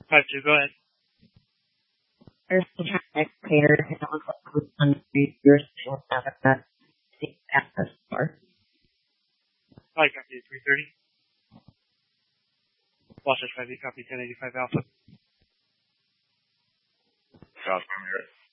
5-2, go ahead. There's the traffic clear. It looks like it was underneath your signal out of that seat access door. I copy 330. Wasatch 5-8, copy 1085 Alpha. South America.